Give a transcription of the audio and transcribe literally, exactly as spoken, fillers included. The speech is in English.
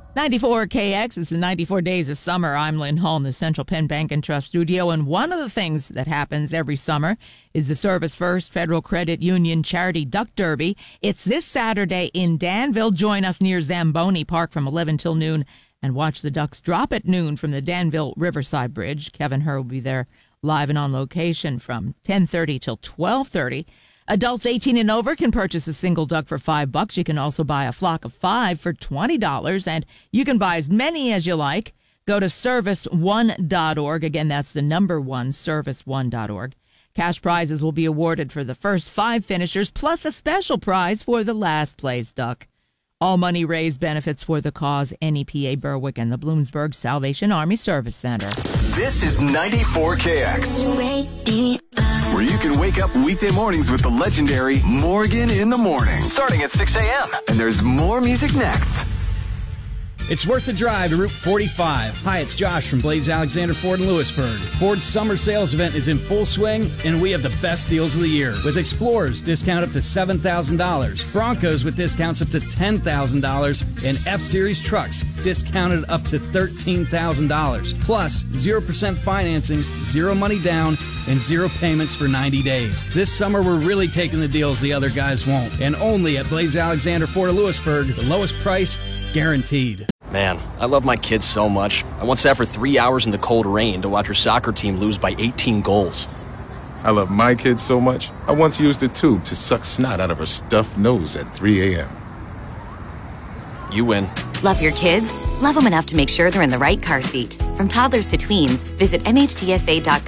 ninety-four K X is the ninety-four Days of Summer. I'm Lynn Hall in the Central Penn Bank and Trust Studio. And one of the things that happens every summer is the Service First Federal Credit Union Charity Duck Derby. It's this Saturday in Danville. Join us near Zamboni Park from eleven till noon and watch the ducks drop at noon from the Danville Riverside Bridge. Kevin Herr will be there live and on location from ten thirty till twelve thirty. Adults eighteen and over can purchase a single duck for five bucks. You can also buy a flock of five for twenty dollars, and you can buy as many as you like. Go to service one dot org. Again, that's the number one, service one dot org. Cash prizes will be awarded for the first five finishers, plus a special prize for the last place duck. All money raised benefits for the cause, N E P A Berwick and the Bloomsburg Salvation Army Service Center. This is ninety-four K X, where you can wake up weekday mornings with the legendary Morgan in the Morning, starting at six a.m. And there's more music next. It's worth the drive to Route forty-five. Hi, it's Josh from Blaze Alexander Ford in Lewisburg. Ford's summer sales event is in full swing, and we have the best deals of the year. With Explorers, discount up to seven thousand dollars. Broncos with discounts up to ten thousand dollars. And F-Series trucks, discounted up to thirteen thousand dollars. Plus, zero percent financing, zero money down, and zero payments for ninety days. This summer, we're really taking the deals the other guys won't. And only at Blaze Alexander Ford of Lewisburg, the lowest price guaranteed. Man, I love my kids so much. I once sat for three hours in the cold rain to watch her soccer team lose by eighteen goals. I love my kids so much, I once used a tube to suck snot out of her stuffed nose at three a.m. You win. Love your kids? Love them enough to make sure they're in the right car seat. From toddlers to tweens, visit N H T S A dot